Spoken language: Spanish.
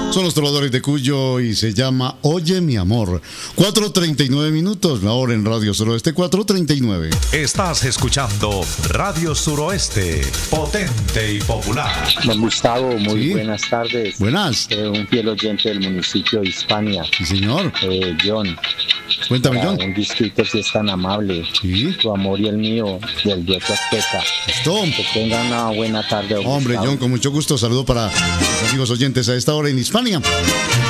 Son los Trovadores de Cuyo y se llama Oye mi amor. 4:39 minutos, la hora en Radio Suroeste, 4:39. Estás escuchando Radio Suroeste, potente y popular. Don Gustavo, muy Sí. buenas tardes. Buenas. Un fiel oyente del municipio de Hispania. Sí, señor. John. Cuéntame, Para John. un disquito si es tan amable. Sí. Tu amor y el mío, del dueto Azteca. Listo. Que tengan una buena tarde. Don Hombre, Gustavo. John, con mucho gusto. Saludo para los amigos oyentes a esta hora en Hispania.